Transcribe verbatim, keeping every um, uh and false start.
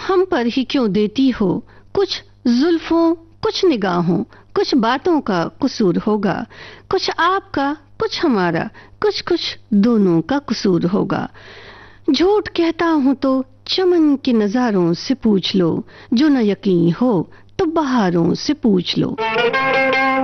हम पर ही क्यों देती हो? कुछ जुल्फों, कुछ निगाहों, कुछ बातों का कसूर होगा। कुछ आपका, कुछ हमारा, कुछ कुछ दोनों का कसूर होगा। झूठ कहता हूं तो चमन के नजारों से पूछ लो, जो न यकीन हो तो बहारों से पूछ लो।